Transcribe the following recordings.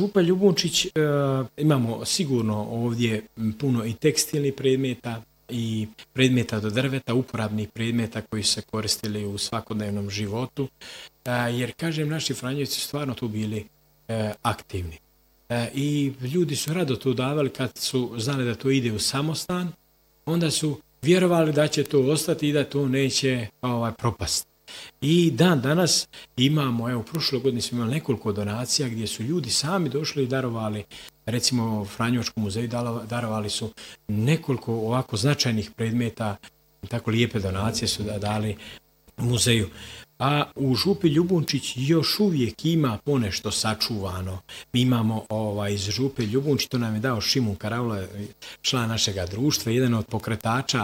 Župa Ljubunčić imamo sigurno ovdje puno i tekstilnih predmeta i predmeta do drveta, uporabnih predmeta koji su se koristili u svakodnevnom životu, jer kažem naši Franjevci su stvarno tu bili aktivni. I ljudi su rado to davali kad su znali da to ide u samostan, onda su vjerovali da će to ostati i da to neće propasti. I dan danas imamo, evo, prošle godine smo imali nekoliko donacija gdje su ljudi sami došli i darovali, recimo u Franjevačkom muzeju darovali su nekoliko ovako značajnih predmeta, tako lijepe donacije su dali muzeju. A u Župi Ljubunčić još uvijek ima ponešto sačuvano. Mi imamo iz Župe Ljubunčić, to nam je dao Šimun Karavula, član našega društva, jedan od pokretača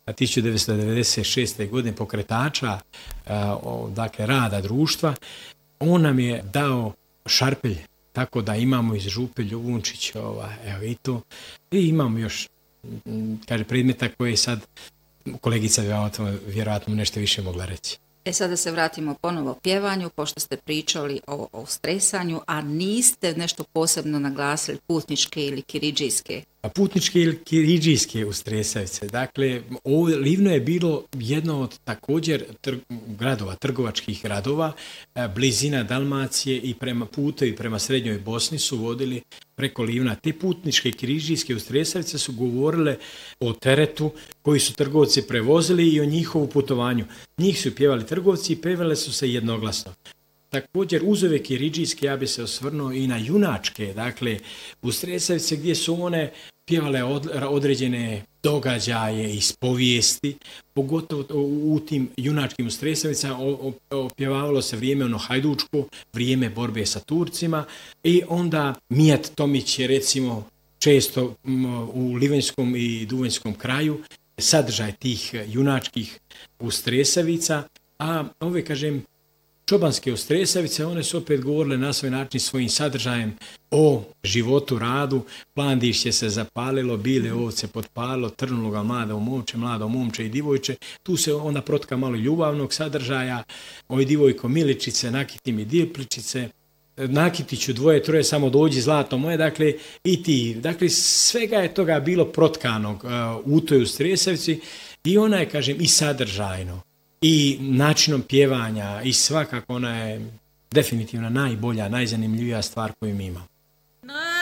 1996. godine, pokretača dakle, rada društva. On nam je dao šarpelj, tako da imamo iz Župe Ljubunčić evo i to. I imamo još predmeta koje sad kolegica vjerojatno nešto više mogla reći. Sada se vratimo ponovo pjevanju, pošto ste pričali o stresanju, a niste nešto posebno naglasili putničke ili kiridžijske. Putničke ili kiridžijske u Stresavice. Dakle, Livno je bilo jedno od također gradova, trgovačkih gradova, blizina Dalmacije i prema putevi prema Srednjoj Bosni su vodili preko Livna. Te putničke kiridžijske u Stresavice su govorile o teretu koji su trgovci prevozili i o njihovu putovanju. Njih su pjevali trgovci i pjevale su se jednoglasno. Također uz ove kiridžijske ja bi se osvrnuo i na junačke, dakle u Stresavice gdje su one pjevale određene događaje iz povijesti, pogotovo u tim junačkim u Stresavicama opjevavalo se vrijeme hajdučko, vrijeme borbe sa Turcima i onda Mijat Tomić je recimo često u Livanjskom i Duvanjskom kraju sadržaj tih junačkih u Stresavica, a ove kažem čobanske u Stresavice, one su opet govorile na svoj način svojim sadržajem o životu, radu. Plandišće se zapalilo, bile ovce potpalilo, trnulo ga mlado momče i divojče. Tu se onda protka malo ljubavnog sadržaja, oj divojko miličice, nakiti mi dipličice, nakitiću dvoje, troje, samo dođi zlato moje, dakle i ti. Dakle, svega je toga bilo protkanog u toj u Stresavici i ona je, kažem, i sadržajno i načinom pjevanja i svakako ona je definitivno najbolja, najzanimljivija stvar koju mi imamo.